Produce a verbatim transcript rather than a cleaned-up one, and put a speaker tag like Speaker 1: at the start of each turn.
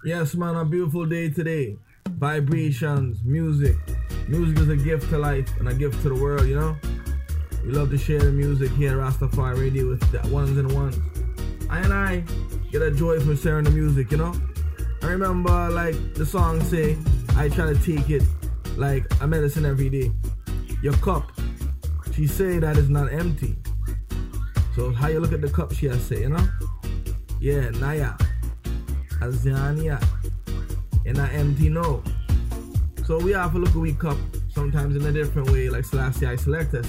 Speaker 1: Yes, man, a beautiful day today. Vibrations, music. Music is a gift to life and a gift to the world, you know? We love to share the music here at Rastafari Radio with the ones and ones. I and I get a joy from sharing the music, you know? I remember, like, the song say, I try to take it like a medicine every day. Your cup, she say that is not empty. So how you look at the cup, she has say, you know? Yeah, Naya. Azania. And not empty, no. So we have to look at we cup sometimes in a different way, like Selassie I select us.